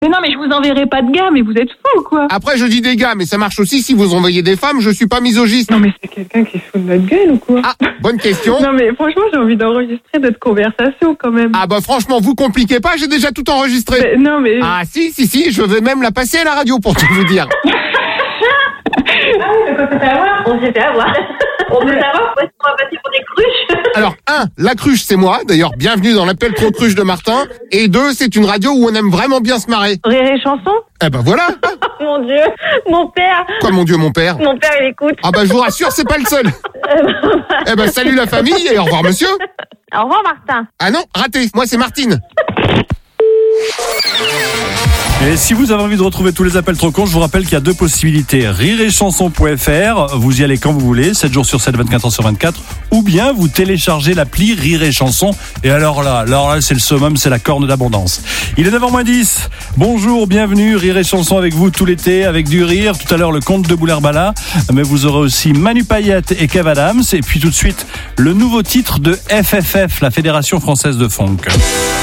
Mais non, mais je vous enverrai pas de gars, mais vous êtes fous, quoi. Après, je dis des gars, mais ça marche aussi si vous envoyez des femmes, je suis pas misogyste. Non, mais c'est quelqu'un qui se fout de notre gueule ou quoi? Ah, bonne question. Non, mais franchement, j'ai envie d'enregistrer notre conversation quand même. Ah bah franchement, vous compliquez pas, j'ai déjà tout enregistré. Mais, non, mais... Ah si, je vais même la passer à la radio pour tout vous dire. Ah oui, de quoi c'était à voir? On s'est fait avoir. On veut savoir pourquoi on va passer pour des cruches. Alors, 1, la cruche, c'est moi. D'ailleurs, bienvenue dans l'appel trop cruche de Martin. Et 2, c'est une radio où on aime vraiment bien se marrer. Rire et chanson? Eh ben voilà. Mon Dieu, mon père. Quoi, mon Dieu, mon père? Mon père, il écoute. Ah bah je vous rassure, c'est pas le seul. Eh ben salut la famille et au revoir monsieur. Au revoir, Martin. Ah non, raté. Moi c'est Martine. Et si vous avez envie de retrouver tous les appels trop cons, je vous rappelle qu'il y a 2 possibilités. rireetchanson.fr, vous y allez quand vous voulez, 7 jours sur 7, 24 heures sur 24, ou bien vous téléchargez l'appli Rire et Chanson. Et alors là, c'est le summum, c'est la corne d'abondance. Il est 9h-10. Bonjour, bienvenue, Rire et Chanson avec vous tout l'été, avec du rire. Tout à l'heure, le conte de Boulerbala, mais vous aurez aussi Manu Payette et Kev Adams. Et puis tout de suite, le nouveau titre de FFF, la Fédération Française de Funk.